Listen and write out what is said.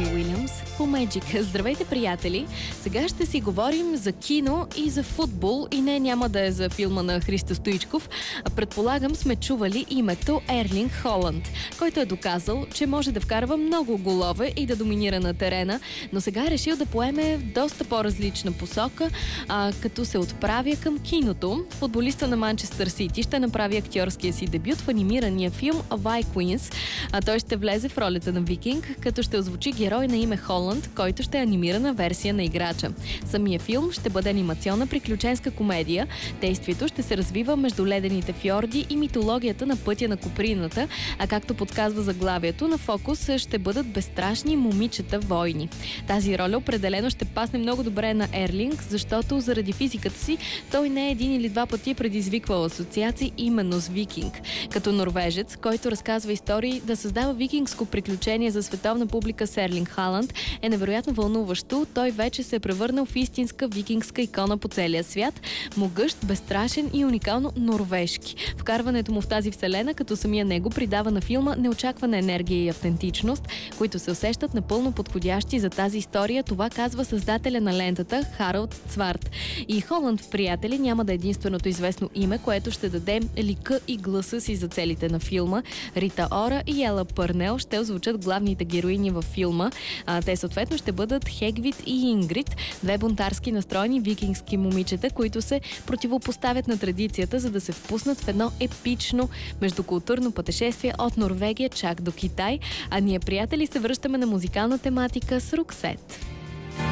Роби Уилямс по Magic. Здравейте, приятели! Сега ще си говорим за кино и за футбол и не, няма да е за филма на Христо Стоичков. Предполагам сме чували името Ерлинг Холанд, който е доказал, че може да вкарва много голове и да доминира на терена, но сега е решил да поеме в доста по-различна посока, като се отправя към киното. Футболиста на Манчестър Сити ще направи актьорския си дебют в анимирания филм Vikings. Той ще влезе в ролята на викинг, като ще озвучи герой на име Холанд, който ще е анимирана версия на играча. Самия филм ще бъде анимационна приключенска комедия. Действието ще се развива между ледените фьорди и митологията на пътя на Куприната, а както подсказва заглавието, на фокус ще бъдат безстрашни момичета войни. Тази роля определено ще пасне много добре на Ерлинг, защото заради физиката си той не един или два пъти е предизвиквал асоциации именно с викинг. Като норвежец, който разказва истории, да създава викингско приключение за световна публика с Ерлинг Халанд е невероятно вълнуващо. Той вече се е превърнал в истинска викингска икона по целия свят. Могъщ, безстрашен и уникално норвежки. Вкарването му в тази вселена, като самия него, придава на филма неочаквана енергия и автентичност, които се усещат напълно подходящи за тази история. Това казва създателя на лентата Харалд Цварт. И Холанд, приятели, няма да е единственото известно име, което ще даде лика и гласа си за целите на филма. Рита Ора и Ела Пърнел ще озвучат главните героини във филма. Те съответно ще бъдат Хегвит и Ингрид, две бунтарски настроени викингски момичета, които се противопоставят на традицията, за да се впуснат в едно епично междукултурно пътешествие от Норвегия чак до Китай. А ние, приятели, се връщаме на музикална тематика с Роксет.